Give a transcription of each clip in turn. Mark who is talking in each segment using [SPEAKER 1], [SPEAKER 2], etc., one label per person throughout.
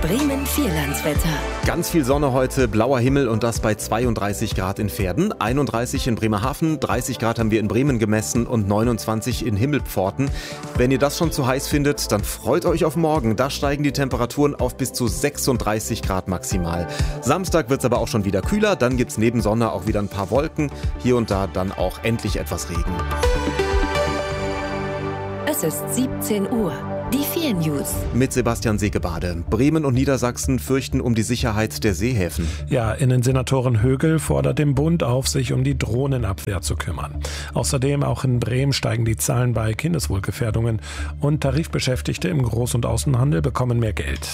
[SPEAKER 1] Bremen Vierlandswetter.
[SPEAKER 2] Ganz viel Sonne heute, blauer Himmel und das bei 32 Grad in Verden, 31 in Bremerhaven, 30 Grad haben wir in Bremen gemessen und 29 in Himmelpforten. Wenn ihr das schon zu heiß findet, dann freut euch auf morgen. Da steigen die Temperaturen auf bis zu 36 Grad maximal. Samstag wird es aber auch schon wieder kühler, dann gibt es neben Sonne auch wieder ein paar Wolken. Hier und da dann auch endlich etwas Regen.
[SPEAKER 1] Es ist 17 Uhr. Die 4 News.
[SPEAKER 2] Mit Sebastian Segebade. Bremen und Niedersachsen fürchten um die Sicherheit der Seehäfen.
[SPEAKER 3] Ja, Innensenatorin Högel fordert den Bund auf, sich um die Drohnenabwehr zu kümmern. Außerdem auch in Bremen steigen die Zahlen bei Kindeswohlgefährdungen und Tarifbeschäftigte im Groß- und Außenhandel bekommen mehr Geld.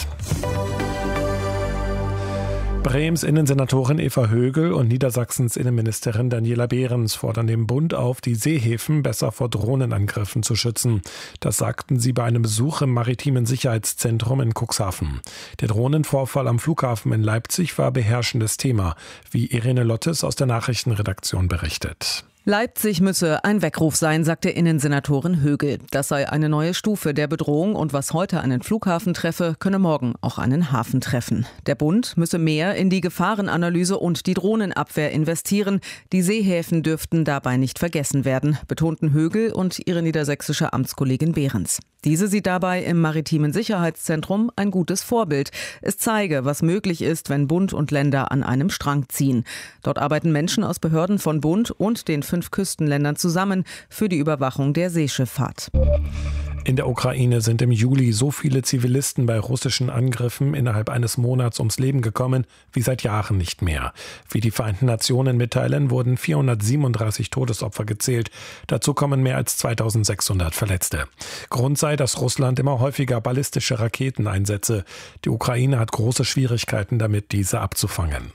[SPEAKER 3] Brems Innensenatorin Eva Högel und Niedersachsens Innenministerin Daniela Behrens fordern den Bund auf, die Seehäfen besser vor Drohnenangriffen zu schützen. Das sagten sie bei einem Besuch im Maritimen Sicherheitszentrum in Cuxhaven. Der Drohnenvorfall am Flughafen in Leipzig war beherrschendes Thema, wie Irene Lottes aus der Nachrichtenredaktion berichtet.
[SPEAKER 4] Leipzig müsse ein Weckruf sein, sagte Innensenatorin Högel. Das sei eine neue Stufe der Bedrohung und was heute einen Flughafen treffe, könne morgen auch einen Hafen treffen. Der Bund müsse mehr in die Gefahrenanalyse und die Drohnenabwehr investieren. Die Seehäfen dürften dabei nicht vergessen werden, betonten Högel und ihre niedersächsische Amtskollegin Behrens. Diese sieht dabei im Maritimen Sicherheitszentrum ein gutes Vorbild. Es zeige, was möglich ist, wenn Bund und Länder an einem Strang ziehen. Dort arbeiten Menschen aus Behörden von Bund und den 5 Küstenländern zusammen für die Überwachung der Seeschifffahrt.
[SPEAKER 3] In der Ukraine sind im Juli so viele Zivilisten bei russischen Angriffen innerhalb eines Monats ums Leben gekommen wie seit Jahren nicht mehr. Wie die Vereinten Nationen mitteilen, wurden 437 Todesopfer gezählt. Dazu kommen mehr als 2600 Verletzte. Grund sei, dass Russland immer häufiger ballistische Raketen einsetze. Die Ukraine hat große Schwierigkeiten damit, diese abzufangen.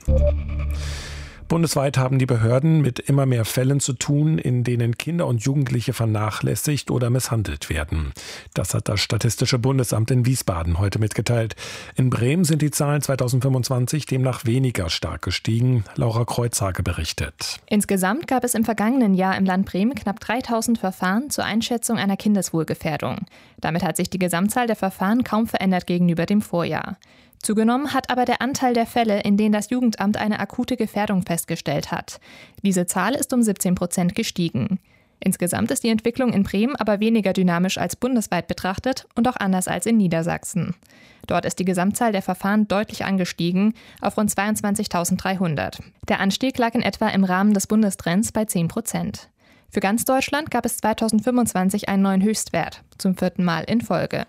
[SPEAKER 3] Bundesweit haben die Behörden mit immer mehr Fällen zu tun, in denen Kinder und Jugendliche vernachlässigt oder misshandelt werden. Das hat das Statistische Bundesamt in Wiesbaden heute mitgeteilt. In Bremen sind die Zahlen 2025 demnach weniger stark gestiegen. Laura Kreuzhage berichtet.
[SPEAKER 5] Insgesamt gab es im vergangenen Jahr im Land Bremen knapp 3000 Verfahren zur Einschätzung einer Kindeswohlgefährdung. Damit hat sich die Gesamtzahl der Verfahren kaum verändert gegenüber dem Vorjahr. Zugenommen hat aber der Anteil der Fälle, in denen das Jugendamt eine akute Gefährdung festgestellt hat. Diese Zahl ist um 17% gestiegen. Insgesamt ist die Entwicklung in Bremen aber weniger dynamisch als bundesweit betrachtet und auch anders als in Niedersachsen. Dort ist die Gesamtzahl der Verfahren deutlich angestiegen auf rund 22.300. Der Anstieg lag in etwa im Rahmen des Bundestrends bei 10%. Für ganz Deutschland gab es 2025 einen neuen Höchstwert, zum 4. Mal in Folge.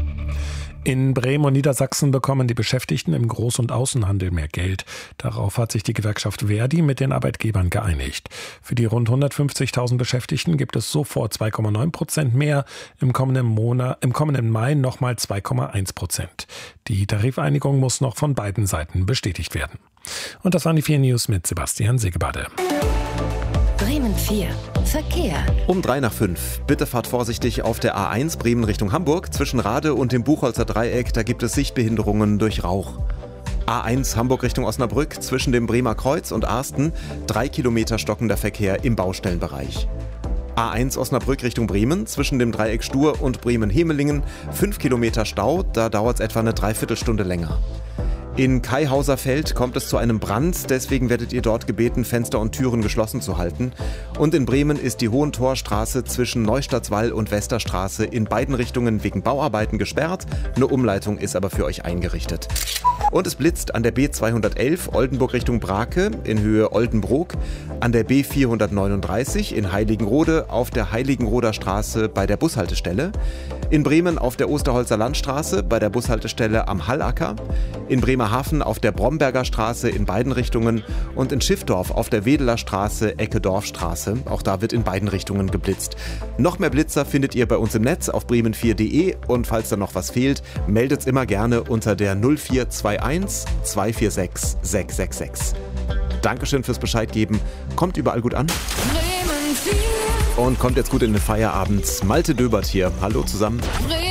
[SPEAKER 3] In Bremen und Niedersachsen bekommen die Beschäftigten im Groß- und Außenhandel mehr Geld. Darauf hat sich die Gewerkschaft ver.di mit den Arbeitgebern geeinigt. Für die rund 150.000 Beschäftigten gibt es sofort 2,9% mehr, im kommenden Mai nochmal 2,1%. Die Tarifeinigung muss noch von beiden Seiten bestätigt werden. Und das waren die 4 News mit Sebastian Segebade.
[SPEAKER 1] Bremen 4. Verkehr.
[SPEAKER 2] Um 3:05. Bitte fahrt vorsichtig auf der A1 Bremen Richtung Hamburg. Zwischen Rade und dem Buchholzer Dreieck, da gibt es Sichtbehinderungen durch Rauch. A1 Hamburg Richtung Osnabrück. Zwischen dem Bremer Kreuz und Arsten 3 Kilometer stockender Verkehr im Baustellenbereich. A1 Osnabrück Richtung Bremen. Zwischen dem Dreieck Stur und Bremen-Hemelingen 5 Kilometer Stau. Da dauert es etwa eine Dreiviertelstunde länger. In Kaihauserfeld kommt es zu einem Brand, deswegen werdet ihr dort gebeten, Fenster und Türen geschlossen zu halten. Und in Bremen ist die Hohentorstraße zwischen Neustadtswall und Westerstraße in beiden Richtungen wegen Bauarbeiten gesperrt. Eine Umleitung ist aber für euch eingerichtet. Und es blitzt an der B211 Oldenburg Richtung Brake in Höhe Oldenbrook, an der B439 in Heiligenrode auf der Heiligenroder Straße bei der Bushaltestelle, in Bremen auf der Osterholzer Landstraße bei der Bushaltestelle am Hallacker, in Bremerhaven auf der Bromberger Straße in beiden Richtungen und in Schiffdorf auf der Wedeler Straße Ecke Dorfstraße. Auch da wird in beiden Richtungen geblitzt. Noch mehr Blitzer findet ihr bei uns im Netz auf bremen4.de und falls da noch was fehlt, meldet's immer gerne unter der 0421 246 666. Dankeschön fürs Bescheid geben. Kommt überall gut an. Und kommt jetzt gut in den Feierabend. Malte Döbert hier. Hallo zusammen.